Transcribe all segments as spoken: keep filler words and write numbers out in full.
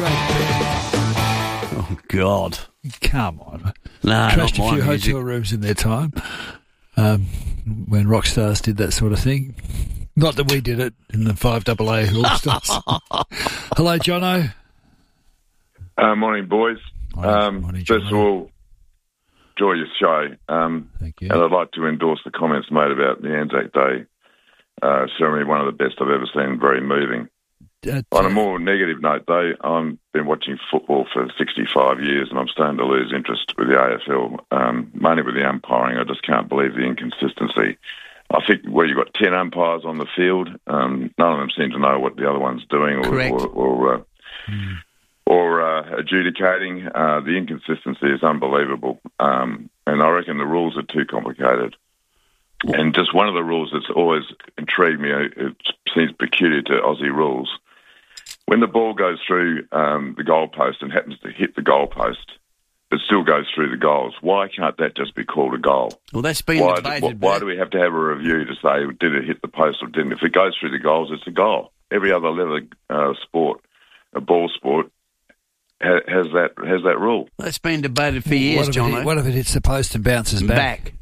Oh, God. Come on. No, Crashed a not few my music. hotel rooms in their time um, when rock stars did that sort of thing. Not that we did it in the five double A All Stars. Hello, Jono. Uh, morning, boys. Morning, um, morning, first Jono. of all, enjoy your show. Um, Thank you. And I'd like to endorse the comments made about the Anzac Day uh, ceremony, one of the best I've ever seen, very moving. Uh, On a more negative note, though, I've been watching football for sixty-five years and I'm starting to lose interest with the A F L, um, mainly with the umpiring. I just can't believe the inconsistency. I think where you've got ten umpires on the field, um, none of them seem to know what the other one's doing or Correct. or, or, uh, mm. or uh, adjudicating. Uh, the inconsistency is unbelievable, um, and I reckon the rules are too complicated. And just one of the rules that's always intrigued me, it seems peculiar to Aussie rules, when the ball goes through um, the goalpost and happens to hit the goalpost, it still goes through the goals. Why can't that just be called a goal? Well, that's been Why, debated. why do we have to have a review to say, did it hit the post or didn't? If it goes through the goals, it's a goal. Every other level uh, sport, a ball sport, ha- has that has that rule. That's been debated for years, what, if John. it, what if it hits the post and bounces back? Back.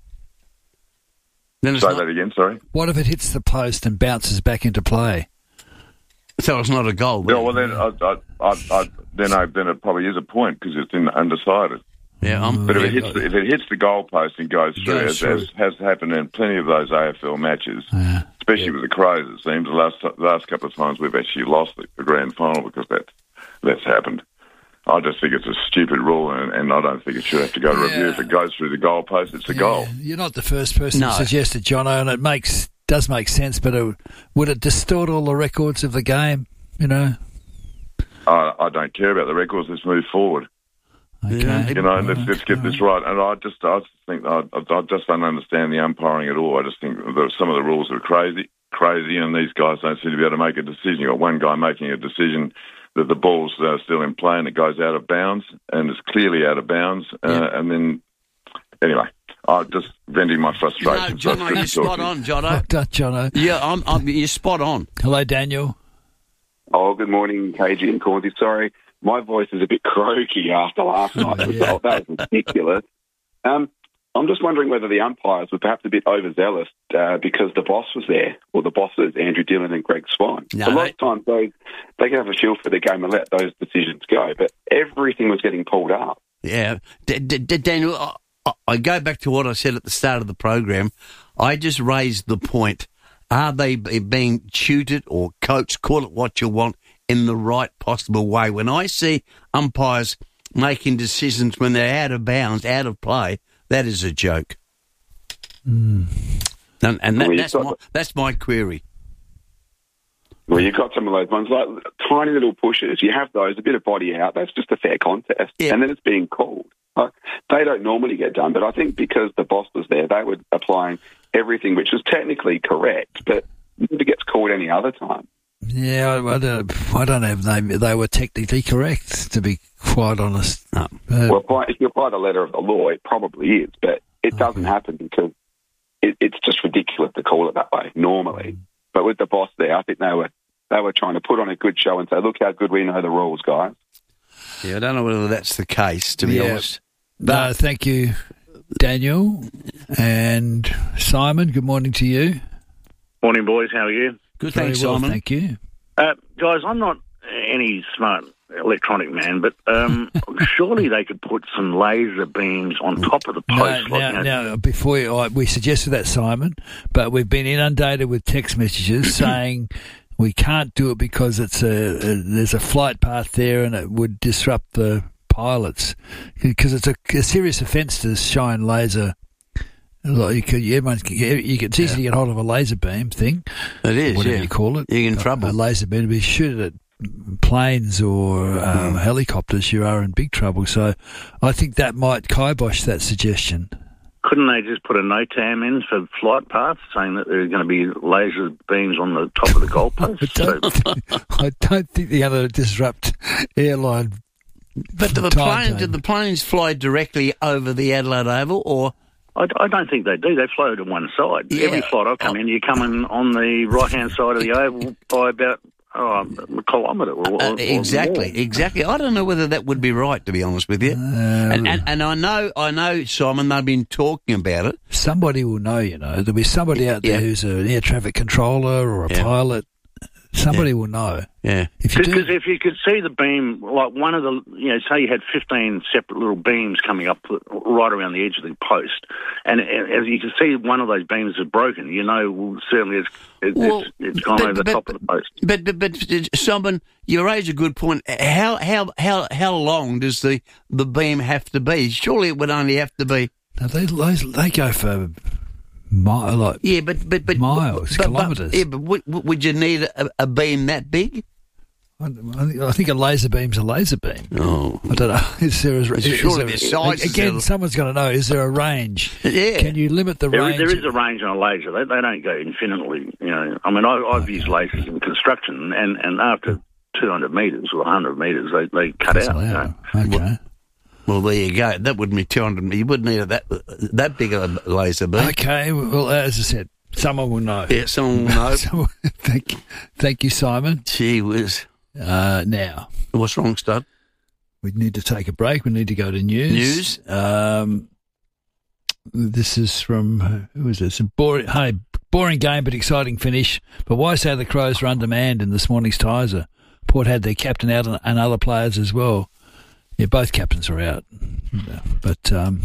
Then it's Say not, that again, sorry. What if it hits the post and bounces back into play? so it's not a goal. Yeah, well, then I, I, I, I, then, I, then it probably is a point because it's in undecided. Yeah, I'm, But if yeah, it hits the, if it hits the goalpost and goes through, Goes as, through. as has happened in plenty of those A F L matches, Yeah. especially with the Crows, it seems the last the last couple of times we've actually lost the, the grand final because that that's happened. I just think it's a stupid rule, and, and I don't think it should have to go to Yeah. review. If it goes through the goalpost, it's a Yeah, goal. You're not the first person No. to suggest it, Jono, and it makes does make sense, but it, would it distort all the records of the game, you know? I, I don't care about the records. Let's move forward. Okay. Yeah, You know, All let's, right, let's get all this right. right. And I just, I just think, I, I just don't understand the umpiring at all. I just think that some of the rules are crazy, crazy, and these guys don't seem to be able to make a decision. You've got one guy making a decision that the ball's uh, still in play and it goes out of bounds, and it's clearly out of bounds. Uh, Yeah. And then, anyway, I'm just venting my no, frustration. So it's Jono, good you're to talk spot to you. on, Well Jono. done, Jono. Yeah, I'm, I'm, you're spot on. Hello, Daniel. Oh, good morning, K G and Cordy. Sorry, my voice is a bit croaky after last night's result. That was ridiculous. Um, I'm just wondering whether the umpires were perhaps a bit overzealous uh, because the boss was there, or the bosses, Andrew Dillon and Greg Swan. No, a lot they- of times those, they can have a feel for the game and let those decisions go, but everything was getting pulled up. Yeah, D- D- D- Daniel, I, I go back to what I said at the start of the program. I just raised the point. Are they be- being tutored or coached, call it what you want, in the right possible way? When I see umpires making decisions when they're out of bounds, out of play, that is a joke. Mm. And, and that, Well, you've that's, got my, the- that's my query. Well, you've got some of those ones, like tiny little pushes. You have those, a bit of body out. That's just a fair contest. Yeah. And then it's being called. Uh, they don't normally get done, but I think because the boss was there, they were applying everything, which was technically correct, but it gets called any other time. Yeah, I, I don't. I don't know if they they were technically correct, to be quite honest. No. Uh, Well, by, if you apply the letter of the law, it probably is, but it doesn't happen because it, it's just ridiculous to call it that way normally. But with the boss there, I think they were they were trying to put on a good show and say, look how good we know the rules, guys. Yeah, I don't know whether that's the case, to be Yeah. honest. no, thank you, Daniel and Simon. Good morning to you. Morning, boys. How are you? Good, Very thanks, well, Simon. thank you. Uh, guys, I'm not any smart electronic man, but um, surely they could put some laser beams on top of the No, post. like, now, you know, now, before you, I, we suggested that, Simon, but we've been inundated with text messages saying we can't do it because it's a, a there's a flight path there and it would disrupt the pilots because it's a, a serious offence to shine laser. Like you could, everyone, you could, it's easy to get hold of a laser beam thing, It is, whatever yeah. you call it. You're in A- trouble. A laser beam to be shoot it at planes or um, helicopters, you are in big trouble. So I think that might kibosh that suggestion. couldn't they just put a NOTAM in for flight paths saying that there are going to be laser beams on the top of the goalpost? I don't, think, I don't think they're going to disrupt airline. But do the, Time plane, zone. do the planes fly directly over the Adelaide Oval, or I, I don't think they do. They fly to one side. Yeah. Every flight I come in, you come in on the right-hand side of the oval by about oh, a kilometre. Or, or, Uh, exactly, or exactly. I don't know whether that would be right, to be honest with you. Uh, and, and, and I know, I know, Simon, they've been talking about it. Somebody will know, you know. There'll be somebody out there Yeah. who's an air traffic controller or a Yeah. pilot. Somebody Yeah. will know. Yeah. If you Because do, if you could see the beam, like one of the, you know, say you had fifteen separate little beams coming up right around the edge of the post, and as you can see one of those beams is broken, you know, well, certainly it's, it's, Well, it's, it's gone but- over the but- top of the post. But, but, but, Simon, you raise a good point. How, how, how, how long does the, the beam have to be? Surely it would only have to be. no, they, they they go for mile, like Yeah, but, but, but Miles, but, kilometres. But, yeah, but would, would you need a, a beam that big? I, I think- I think a laser beam's a laser beam. Oh, I don't know. Is there a, is, surely there, the size is again? a- Someone's got to know. Is there a range? yeah. Can you limit the There range? is, there is a range on a laser. They, they don't go infinitely. You know, I mean, I, I've used lasers in construction, and, and after two hundred metres or one hundred metres, they, they cut That's out. You allowed. know. Okay. Well, there you go. That wouldn't be two hundred. You wouldn't need a, that that big a laser beam. Okay. Well, as I said, someone will know. Yeah, someone will know. Someone, thank, thank you, Simon. Gee whiz. Uh, now What's wrong, Stud? we need to take a break. We need to go to news. News? Um, this is from who is this? A boring, hey, boring game but exciting finish. But why say the Crows were undermanned in this morning's Tizer? Port had their captain out and, and other players as well. Yeah, both captains were out. But um,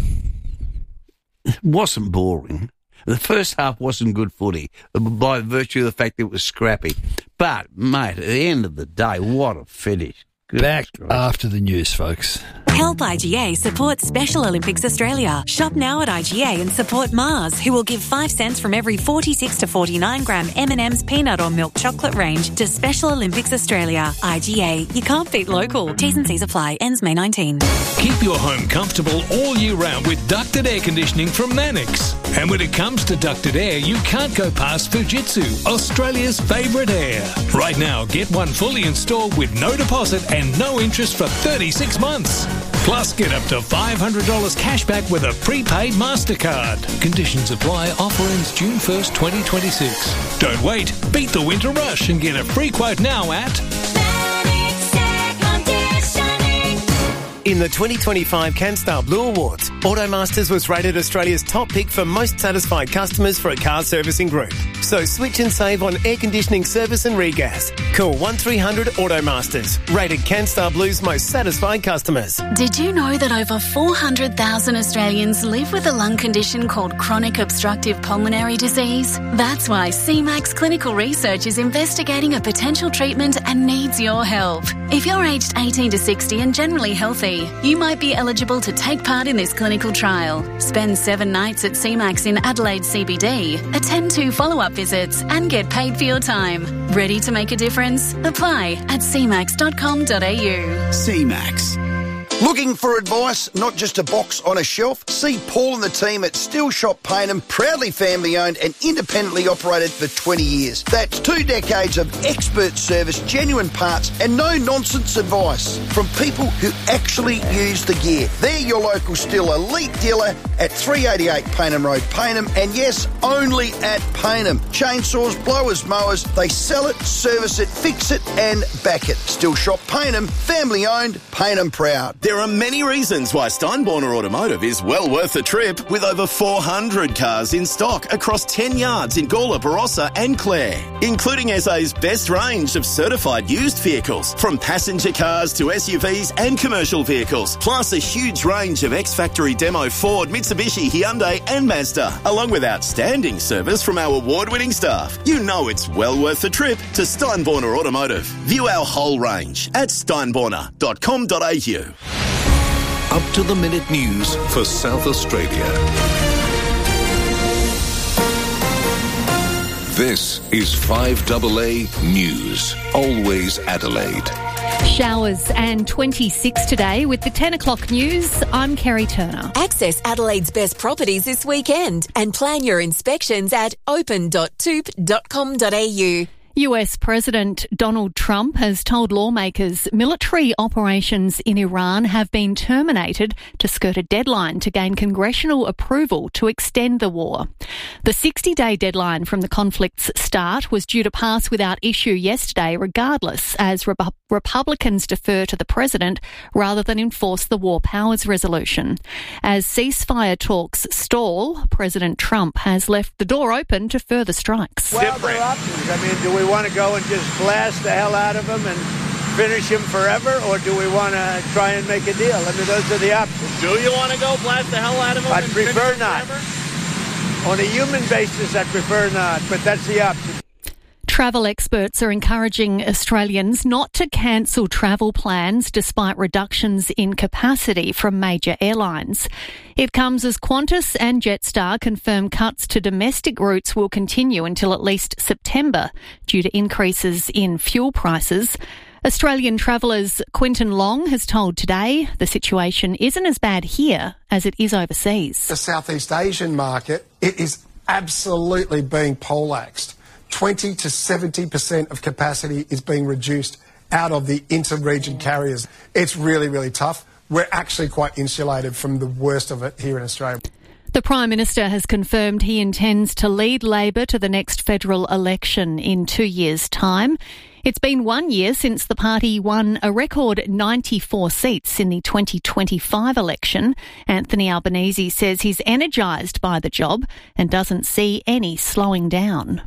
It wasn't boring. The first half wasn't good footy by virtue of the fact that it was scrappy. But, mate, at the end of the day, what a finish. Good back Christ. after the news, folks. Help I G A support Special Olympics Australia. Shop now at I G A and support Mars, who will give five cents from every forty-six to forty-nine gram M and M's peanut or milk chocolate range to Special Olympics Australia. I G A, you can't beat local. T's and C's apply. Ends May nineteenth. Keep your home comfortable all year round with ducted air conditioning from Mannix. And when it comes to ducted air, you can't go past Fujitsu, Australia's favourite air. Right now, get one fully installed with no deposit and no interest for thirty-six months. Plus, get up to five hundred dollars cash back with a prepaid MasterCard. Conditions apply. Offer ends June first, twenty twenty-six. Don't wait. Beat the winter rush and get a free quote now at... In the twenty twenty-five CanStar Blue Awards, Automasters was rated Australia's top pick for most satisfied customers for a car servicing group. So switch and save on air conditioning service and regas. Call one three hundred Automasters, rated CanStar Blue's most satisfied customers. Did you know that over four hundred thousand Australians live with a lung condition called chronic obstructive pulmonary disease? That's why C MAX Clinical Research is investigating a potential treatment and needs your help. If you're aged eighteen to sixty and generally healthy, you might be eligible to take part in this clinical trial. Spend seven nights at C MAX in Adelaide C B D, attend two follow-up visits and get paid for your time. Ready to make a difference? Apply at c max dot com dot a u. C MAX. Looking for advice, not just a box on a shelf? See Paul and the team at Still Shop Payneham, proudly family-owned and independently operated for twenty years. That's two decades of expert service, genuine parts and no-nonsense advice from people who actually use the gear. They're your local Still elite dealer at three eighty-eight Payneham Road, Payneham, and yes, only at Payneham. Chainsaws, blowers, mowers, they sell it, service it, fix it and back it. Still Shop Payneham, family-owned, Payneham proud. There are many reasons why Steinborner Automotive is well worth the trip, with over four hundred cars in stock across ten yards in Gawler, Barossa and Clare, including S A's best range of certified used vehicles, from passenger cars to S U Vs and commercial vehicles, plus a huge range of ex-factory demo Ford, Mitsubishi, Hyundai and Mazda, along with outstanding service from our award-winning staff. You know it's well worth the trip to Steinborner Automotive. View our whole range at steinborner dot com dot a u. Up-to-the-minute news for South Australia. This is five A A News. Always Adelaide. Showers and twenty-six today with the ten o'clock news. I'm Kerry Turner. Access Adelaide's best properties this weekend and plan your inspections at open dot toop dot com dot a u. U S President Donald Trump has told lawmakers military operations in Iran have been terminated to skirt a deadline to gain congressional approval to extend the war. The sixty-day deadline from the conflict's start was due to pass without issue yesterday regardless, as Re- Republicans defer to the president rather than enforce the War Powers Resolution. As ceasefire talks stall, President Trump has left the door open to further strikes. Well, there are options. I mean, do we want to go and just blast the hell out of them and finish him forever, or do we want to try and make a deal? I mean, those are the options. Do you want to go blast the hell out of him? I'd and prefer finish not. forever? On a human basis, I'd prefer not, but that's the option. Travel experts are encouraging Australians not to cancel travel plans despite reductions in capacity from major airlines. It comes as Qantas and Jetstar confirm cuts to domestic routes will continue until at least September due to increases in fuel prices. Australian travellers Quinton Long has told Today the situation isn't as bad here as it is overseas. The Southeast Asian market, it is absolutely being poleaxed. twenty to seventy percent of capacity is being reduced out of the inter-region carriers. It's really, really tough. We're actually quite insulated from the worst of it here in Australia. The Prime Minister has confirmed he intends to lead Labor to the next federal election in two years' time. It's been one year since the party won a record ninety-four seats in the twenty twenty-five election. Anthony Albanese says he's energised by the job and doesn't see any slowing down.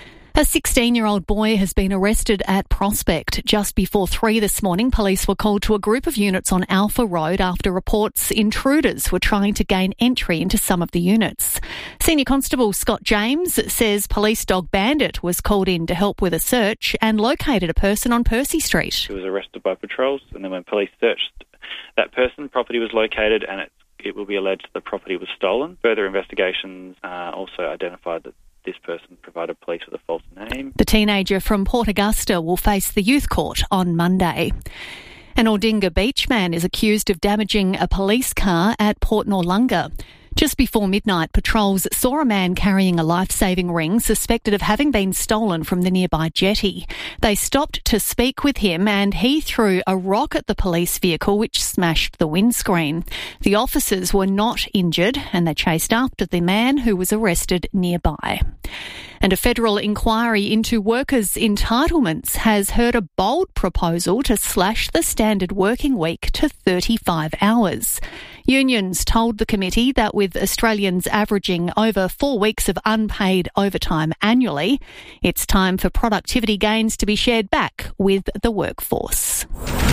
A sixteen-year-old boy has been arrested at Prospect. Just before three this morning, police were called to a group of units on Alpha Road after reports intruders were trying to gain entry into some of the units. Senior Constable Scott James says police dog Bandit was called in to help with a search and located a person on Percy Street. He was arrested by patrols, and then when police searched that person, property was located and it, it will be alleged the property was stolen. Further investigations uh, also identified that this person provided police with a false name. The teenager from Port Augusta will face the youth court on Monday. An Aldinga beach man is accused of damaging a police car at Port Noarlunga. Just before midnight, patrols saw a man carrying a life-saving ring suspected of having been stolen from the nearby jetty. They stopped to speak with him and he threw a rock at the police vehicle which smashed the windscreen. The officers were not injured and they chased after the man who was arrested nearby. And a federal inquiry into workers' entitlements has heard a bold proposal to slash the standard working week to thirty-five hours. Unions told the committee that with Australians averaging over four weeks of unpaid overtime annually, it's time for productivity gains to be shared back with the workforce.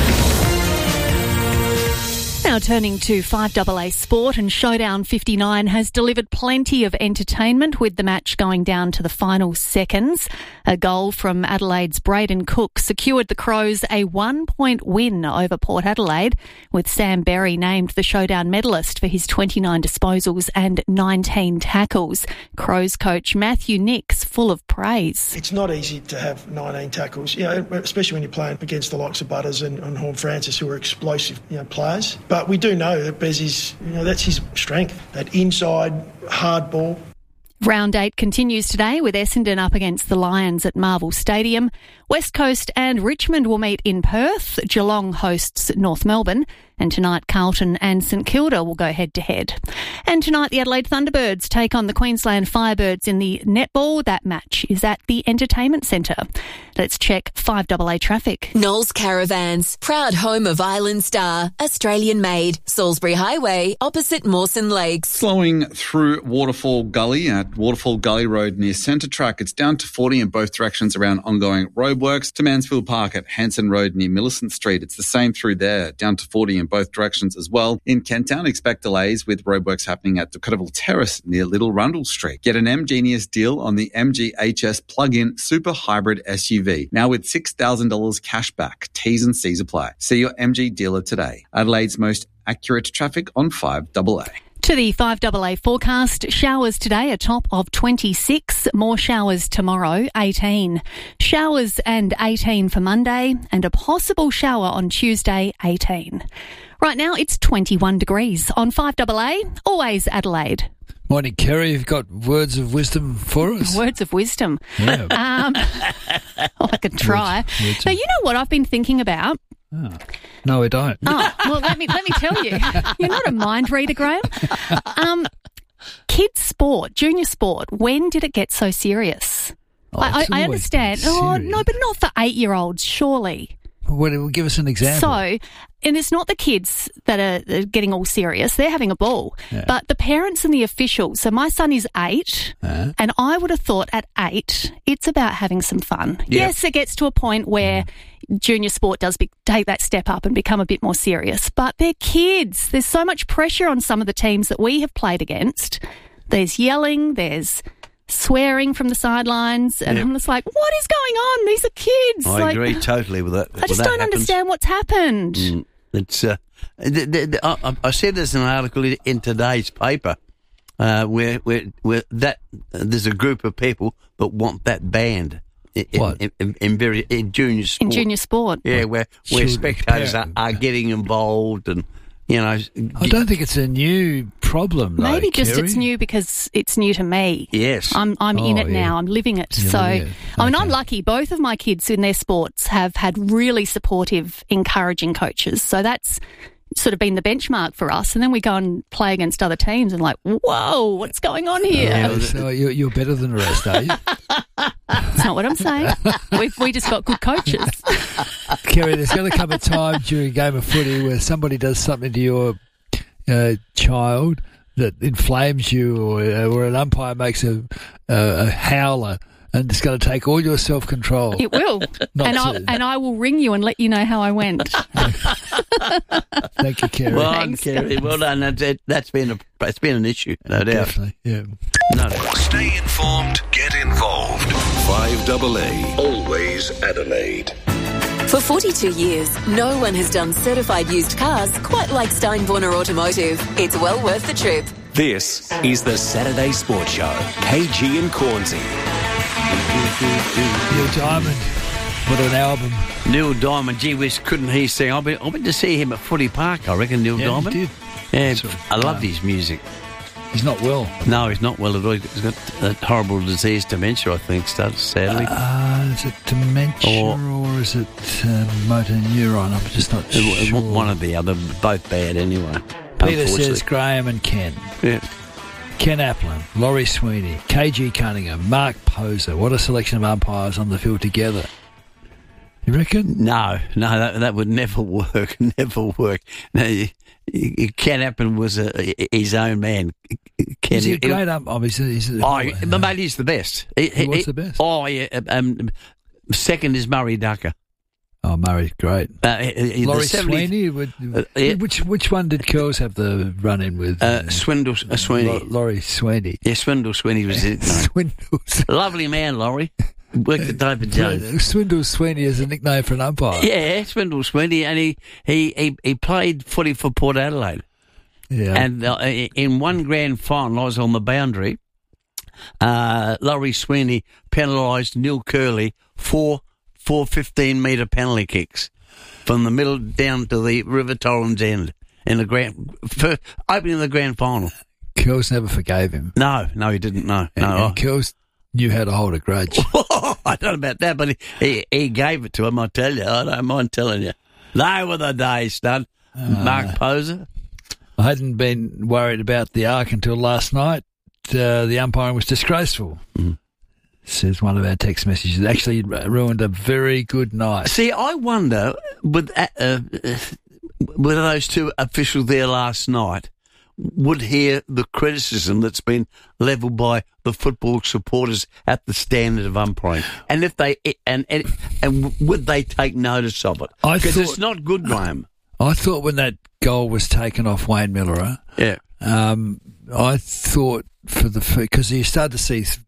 Now turning to five A A Sport, and Showdown fifty-nine has delivered plenty of entertainment with the match going down to the final seconds. A goal from Adelaide's Braden Cook secured the Crows a one-point win over Port Adelaide, with Sam Berry named the Showdown medalist for his twenty-nine disposals and nineteen tackles. Crows coach Matthew Nix full of praise. It's not easy to have nineteen tackles, you know, especially when you're playing against the likes of Butters and, and Horn Francis, who are explosive, you know, players. But we do know that Bez is, you know, that's his strength, that inside hard ball. Round eight continues today with Essendon up against the Lions at Marvel Stadium. West Coast and Richmond will meet in Perth. Geelong hosts North Melbourne. And tonight, Carlton and St Kilda will go head-to-head. And tonight, the Adelaide Thunderbirds take on the Queensland Firebirds in the netball. That match is at the Entertainment Centre. Let's check five A A traffic. Knowles Caravans, proud home of Island Star, Australian made. Salisbury Highway, opposite Mawson Lakes. Slowing through Waterfall Gully at Waterfall Gully Road near Centre Track. It's down to forty in both directions around ongoing roadworks. To Mansfield Park at Hanson Road near Millicent Street. It's the same through there, down to forty in both directions as well. In Kent Town, expect delays with roadworks happening at Decredible Terrace near Little Rundle Street. Get an M Genius deal on the M G H S plug-in super hybrid S U V. Now with six thousand dollars cash back. T's and C's apply. See your M G dealer today. Adelaide's most accurate traffic on five A A. To the five A A forecast, showers today a top of twenty-six, more showers tomorrow, eighteen. Showers and eighteen for Monday, and a possible shower on Tuesday, eighteen. Right now it's twenty-one degrees on five A A, always Adelaide. Morning, Kerry. You've got words of wisdom for us? Words of wisdom. Yeah. Um, oh, I can try. Words, words now, of- you know what I've been thinking about? Oh. No, we don't. Oh, well, let me let me tell you. You're not a mind reader, Graham. Um, kids' sport, junior sport, when did it get so serious? Oh, I, it's I, I always understand. been Oh, serious. no, but not for eight-year-olds, surely. Well, give us an example. So, and it's not the kids that are uh, getting all serious. They're having a ball. Yeah. But the parents and the officials. So my son is eight, Uh-huh. and I would have thought at eight, it's about having some fun. Yeah. Yes, it gets to a point where junior sport does be, take that step up and become a bit more serious. But they're kids. There's so much pressure on some of the teams that we have played against. There's yelling, there's swearing from the sidelines, and Yep. I'm just like, what is going on? These are kids. I Like, agree totally with that. I just don't understand what's happened. Mm, it's. Uh, the, the, the, I, I said there's an article in, in today's paper uh, where where where that uh, there's a group of people that want that banned. In, What? in, in, in very in junior sport. In junior sport. Yeah, where where Children, spectators are, parent, are getting involved, and you know. I don't think it's a new problem, though, Maybe just Kerry. it's new because it's new to me. Yes. I'm I'm in Oh, it yeah. now. I'm living it. You're so, living it. I mean, I'm Okay. lucky. Both of my kids in their sports have had really supportive, encouraging coaches. So that's sort of been the benchmark for us. And then we go and play against other teams and like, whoa, what's going on here? Oh, so you're, you're better than the rest, are you? That's not what I'm saying. We've we just got good coaches. Kerry, there's going to come a time during a game of footy where somebody does something to your uh, child that inflames you, or, uh, or an umpire makes a, a, a howler, and it's going to take all your self-control. It will. Not and, I, to- and I will ring you and let you know how I went. Thank you, Kerry. Well done, Thanks, Kerry. guys. Well done. That's, it, that's been a it's been an issue, no doubt. Definitely, yeah. No doubt. Stay informed, get involved. five A A, always Adelaide. For forty-two years, no one has done certified used cars quite like Steinborner Automotive. It's well worth the trip. This is the Saturday Sports Show. K G and Cornsey. Neil Diamond, what an album. Neil Diamond, gee whiz, couldn't he sing? I've been, I've been to see him at Footy Park, I reckon, Neil Yeah, you Diamond. did. Yeah, That's right. I loved No. his music. He's not well. No, he's not well at all. He's got that horrible disease, dementia, I think, starts sadly. Uh, is it dementia Or- or, is it uh, motor neuron? I'm just not Uh, sure. One or the other, both bad anyway. Peter unfortunately. says Graham and Ken. Yeah. Ken Applin, Laurie Sweeney, K G Cunningham, Mark Poser. What a selection of umpires on the field together. You reckon? No, no, that, that would never work. Never work. No, you, you, Ken Appen was a, his own man. Ken, Is he a great ump? Oh, he's, he's, Oh, the mate is the best. He, He was the best? Oh, yeah. Um, second is Murray Ducker. Oh, Murray's great. Uh, he- he- the Laurie seventy Sweeney. Would, Uh, yeah. Which which one did Curls have the run in with? Uh, Swindle uh, Sweeney. Lau- Laurie Sweeney. Yeah, Swindle Sweeney was it. No. Swindles. Lovely man, Laurie. Worked at David Jones. Swindle Sweeney is a nickname for an umpire. Yeah, Swindle Sweeney, and he, he, he, he played footy for Port Adelaide. Yeah. And uh, in one grand final, I was on the boundary. Uh, Laurie Sweeney penalised Neil Curley for four fifteen-metre penalty kicks from the middle down to the River Torrens end in the grand, for opening the grand final. Curls never forgave him. No, no, he didn't. No, And, no. and Curls knew how to hold a grudge. I don't know about that, but he, he, he gave it to him, I tell you. I don't mind telling you. They were the days, stud. Mark Poser. I hadn't been worried about the arc until last night. Uh, the umpiring was disgraceful, mm. says one of our text messages. It actually ruined a very good night. See, I wonder, with, uh, uh, with those two officials there last night, would hear the criticism that's been levelled by the football supporters at the standard of umpiring, and if they and and, and would they take notice of it? I Because thought- it's not good, Graham. I thought when that goal was taken off Wayne Miller, Yeah. um, I thought for the because you start to see